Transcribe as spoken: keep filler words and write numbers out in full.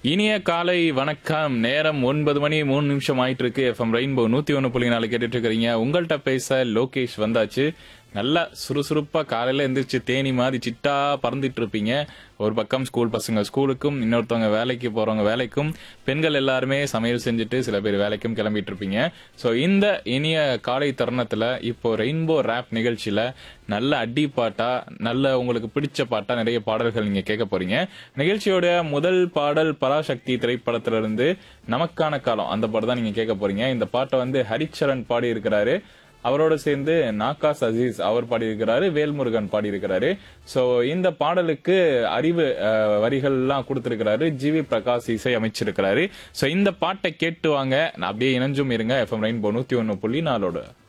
இனிய காலை வணக்கம். நேரம் ஒன்பது மணி மூணு நிமிஷம் ஆயிட்டு இருக்கு. எஃப்எம் ரெயின்போ நூத்தி ஒன்னு புள்ளி நாலு கேட்டுட்டு இருக்கிறீங்க. உங்கள்கிட்ட பேச லோகேஷ் வந்தாச்சு. நல்லா சுறுசுறுப்பா காலையில எந்திரிச்சு தேனி மாதிரி சிட்டா பறந்துட்டு இருப்பீங்க. ஒரு பக்கம் ஸ்கூல் பசங்க ஸ்கூலுக்கும், இன்னொருத்தவங்க வேலைக்கு போறவங்க வேலைக்கும், பெண்கள் எல்லாருமே சமையல் செஞ்சுட்டு சில பேர் வேலைக்கும் கிளம்பிட்டு இருப்பீங்க. ஸோ இந்த இனிய காலை தருணத்துல இப்போ ரெயின்போ ரேப் நிகழ்ச்சியில நல்ல அடி பாட்டா, நல்ல உங்களுக்கு பிடிச்ச பாட்டா நிறைய பாடல்கள் நீங்க கேட்க போறீங்க. நிகழ்ச்சியோட முதல் பாடல் பராசக்தி திரைப்படத்துல இருந்து நமக்கான காலம், அந்த பாட்டு தான் நீங்க கேட்க போறீங்க. இந்த பாட்டை வந்து ஹரிச்சரன் பாடி இருக்கிறாரு. அவரோட சேர்ந்து நாகாஸ் அசீஸ் அவர் பாடியிருக்கிறாரு, வேல்முருகன் பாடியிருக்கிறாரு. சோ இந்த பாடலுக்கு அறிவு வரிகள் எல்லாம் கொடுத்திருக்கிறாரு, ஜிவி பிரகாஷ் இசை அமைச்சிருக்கிறாரு. சோ இந்த பாட்டை கேட்டு வாங்க, அப்படியே இணைஞ்சும் இருங்க எஃப்எம் ரெயின்போ நூத்தி ஒன்னு புள்ளி நாலோட.